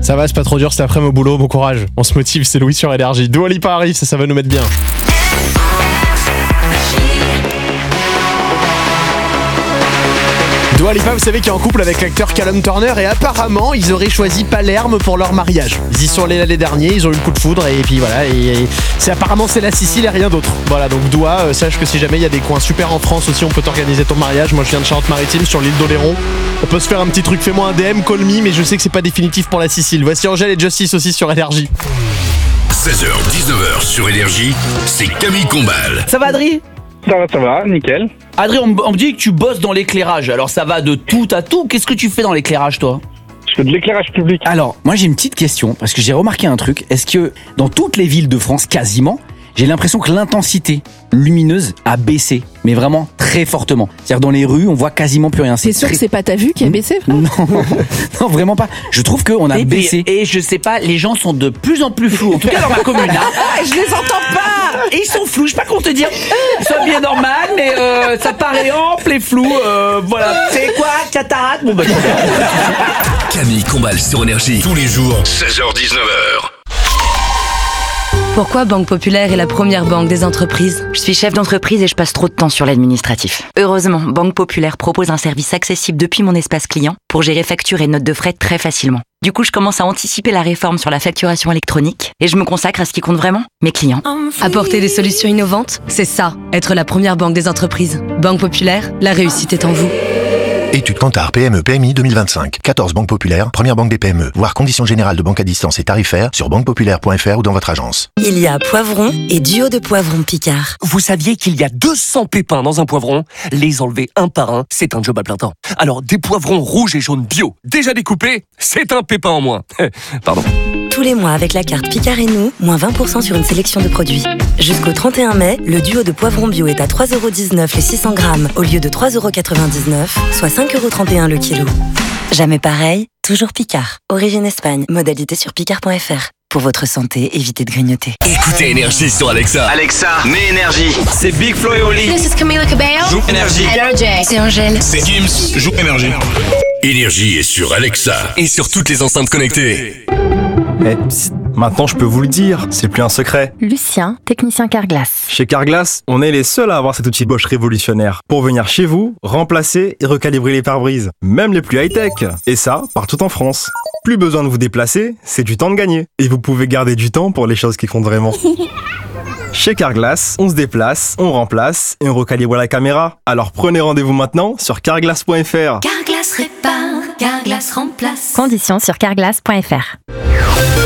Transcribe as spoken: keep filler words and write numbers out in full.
Ça va, c'est pas trop dur cet après-midi au boulot, bon courage. On se motive, c'est Louis sur Énergie. Dua Lipa arrive, ça, ça va nous mettre bien. Dua Lipa, vous savez, qui est en couple avec l'acteur Callum Turner et apparemment ils auraient choisi Palerme pour leur mariage. Ils y sont allés l'année dernière, ils ont eu le coup de foudre et puis voilà. Et, et c'est apparemment c'est la Sicile et rien d'autre. Voilà, donc Dua, euh, sache que si jamais il y a des coins super en France aussi, on peut t'organiser ton mariage. Moi je viens de Charente-Maritime sur l'île d'Oléron. On peut se faire un petit truc, fais-moi un D M, call me, mais je sais que c'est pas définitif pour la Sicile. Voici Angèle et Justice aussi sur Énergie. seize heures dix-neuf heures sur Énergie, c'est Camille Combal. Ça va, Adri? Ça va, ça va, nickel. Adri, on, on me dit que tu bosses dans l'éclairage. Alors ça va de tout à tout. Qu'est-ce que tu fais dans l'éclairage, toi? Je fais de l'éclairage public. Alors, moi j'ai une petite question, parce que j'ai remarqué un truc. Est-ce que dans toutes les villes de France, quasiment, j'ai l'impression que l'intensité lumineuse a baissé, mais vraiment très fortement. C'est-à-dire dans les rues, on voit quasiment plus rien. C'est sûr très... que c'est pas ta vue qui a baissé, frère? Non, non, vraiment pas. Je trouve qu'on a et baissé. Puis, et je sais pas, les gens sont de plus en plus flous. En tout cas dans ma commune. Hein. Je les entends pas. Et ils sont flous. Je sais pas comment te dire. C'est bien normal, mais euh, ça paraît ample et flou. Euh, voilà. C'est quoi, cataracte? Bon bah. Camille Combal sur Énergie, tous les jours, seize heures dix-neuf heures. Pourquoi Banque Populaire est la première banque des entreprises? Je suis chef d'entreprise et je passe trop de temps sur l'administratif. Heureusement, Banque Populaire propose un service accessible depuis mon espace client pour gérer factures et notes de frais très facilement. Du coup, je commence à anticiper la réforme sur la facturation électronique et je me consacre à ce qui compte vraiment, mes clients. Apporter des solutions innovantes, c'est ça, être la première banque des entreprises. Banque Populaire, la réussite est en vous. Étude Kantar P M E P M I deux mille vingt-cinq. quatorze banques populaires, première banque des P M E. Voir conditions générales de banque à distance et tarifaires sur banque populaire point f r ou dans votre agence. Il y a poivron et duo de poivrons Picard. Vous saviez qu'il y a deux cents pépins dans un poivron? Les enlever un par un, c'est un job à plein temps. Alors des poivrons rouges et jaunes bio, déjà découpés, c'est un pépin en moins. Pardon. Tous les mois avec la carte Picard et nous, moins vingt pour cent sur une sélection de produits. Jusqu'au trente et un mai, le duo de poivrons bio est à trois euros dix-neuf les six cents grammes au lieu de trois euros quatre-vingt-dix-neuf, soit cinq euros trente et un le kilo. Jamais pareil, toujours Picard. Origine Espagne, modalité sur picard point f r. Pour votre santé, évitez de grignoter. Écoutez Énergie sur Alexa. Alexa, mets Énergie. C'est Big Flo et Oli. This is Camila Cabello. Joue Énergie. Hello Jay. C'est Angèle. C'est Gims. Joue Énergie. Énergie est sur Alexa et sur toutes les enceintes connectées. Eh, psst, maintenant je peux vous le dire, c'est plus un secret. Lucien, technicien Carglass. Chez Carglass, on est les seuls à avoir cet outil Bosch révolutionnaire pour venir chez vous, remplacer et recalibrer les pare-brises, même les plus high-tech. Et ça, partout en France. Plus besoin de vous déplacer, c'est du temps de gagner. Et vous pouvez garder du temps pour les choses qui comptent vraiment. Chez Carglass, on se déplace, on remplace et on recalibre la caméra. Alors prenez rendez-vous maintenant sur carglass point f r. Carglass répare, Carglass remplace. Conditions sur carglass point f r.